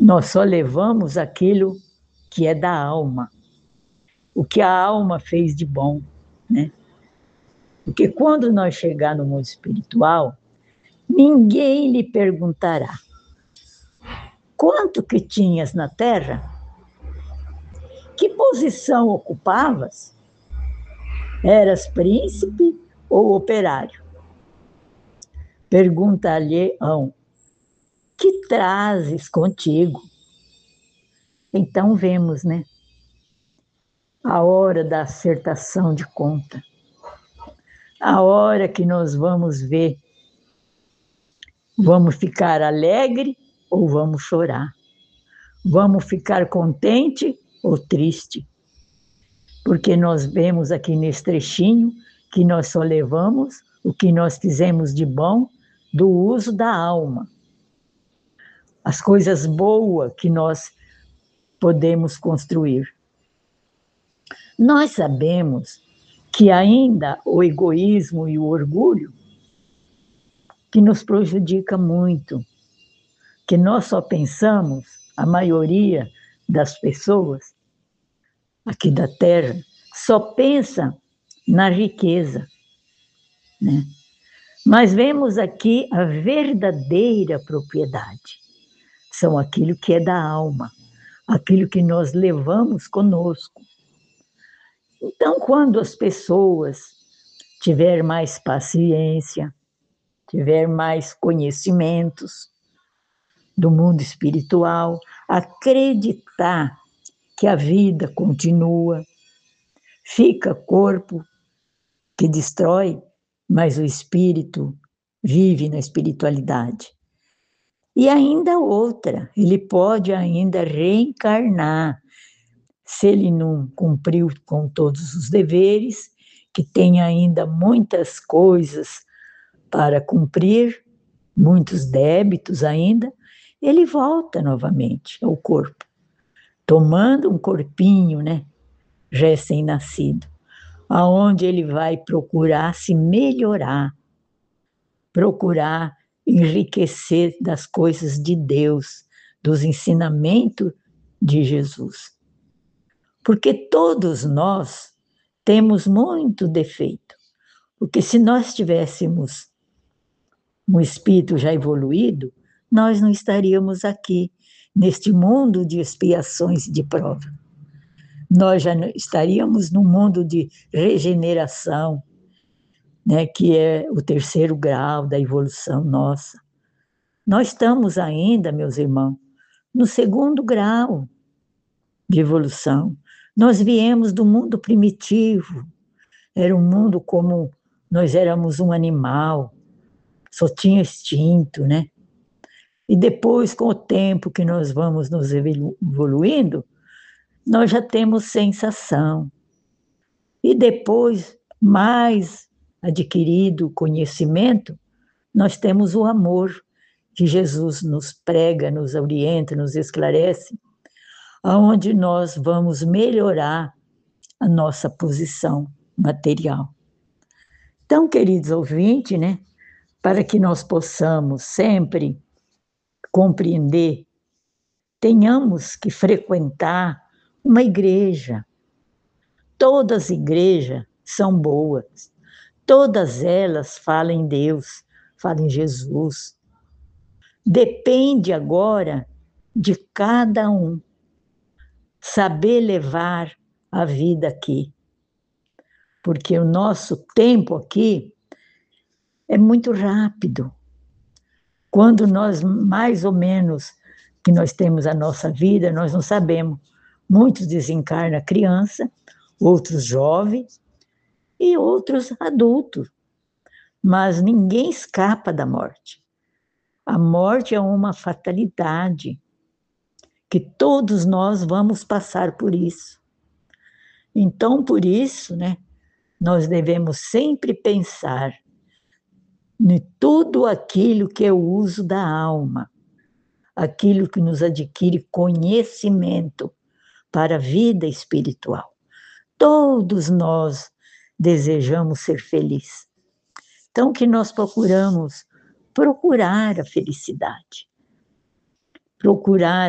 Nós só levamos aquilo que é da alma, o que a alma fez de bom, né? Porque quando nós chegar no mundo espiritual, ninguém lhe perguntará quanto que tinhas na terra, que posição ocupavas, eras príncipe ou operário. Perguntar-lhe-ão, que trazes contigo? Então vemos, né? A hora da acertação de conta, a hora que nós vamos ver, vamos ficar alegre ou vamos chorar, vamos ficar contente ou triste, porque nós vemos aqui nesse trechinho que nós só levamos o que nós fizemos de bom do uso da alma, as coisas boas que nós podemos construir. Nós sabemos que ainda o egoísmo e o orgulho que nos prejudica muito, que nós só pensamos, a maioria das pessoas aqui da Terra, só pensa na riqueza, né? Mas vemos aqui a verdadeira propriedade, são aquilo que é da alma, aquilo que nós levamos conosco. Então, quando as pessoas tiverem mais paciência, tiver mais conhecimentos do mundo espiritual, acreditar que a vida continua, fica corpo que destrói, mas o espírito vive na espiritualidade. E ainda outra, ele pode ainda reencarnar, se ele não cumpriu com todos os deveres, que tem ainda muitas coisas para cumprir, muitos débitos ainda, ele volta novamente ao corpo, tomando um corpinho, né, recém-nascido, aonde ele vai procurar se melhorar, procurar enriquecer das coisas de Deus, dos ensinamentos de Jesus. Porque todos nós temos muito defeito, porque se nós tivéssemos um espírito já evoluído, nós não estaríamos aqui, neste mundo de expiações e de prova. Nós já estaríamos num mundo de regeneração, né, que é o terceiro grau da evolução nossa. Nós estamos ainda, meus irmãos, no segundo grau de evolução. Nós viemos do mundo primitivo, era um mundo como nós éramos um animal, só tinha instinto, né? E depois, com o tempo que nós vamos nos evoluindo, nós já temos sensação. E depois, mais adquirido o conhecimento, nós temos o amor que Jesus nos prega, nos orienta, nos esclarece, aonde nós vamos melhorar a nossa posição material. Então, queridos ouvintes, né, para que nós possamos sempre compreender, tenhamos que frequentar uma igreja. Todas as igrejas são boas, todas elas falam em Deus, falam em Jesus. Depende agora de cada um saber levar a vida aqui, porque o nosso tempo aqui é muito rápido. Quando nós, mais ou menos, que nós temos a nossa vida, nós não sabemos. Muitos desencarnam criança, outros jovens e outros adultos. Mas ninguém escapa da morte. A morte é uma fatalidade, que todos nós vamos passar por isso. Então, por isso, né, nós devemos sempre pensar em tudo aquilo que é o uso da alma, aquilo que nos adquire conhecimento para a vida espiritual. Todos nós desejamos ser felizes. Então, que nós procurar a felicidade, procurar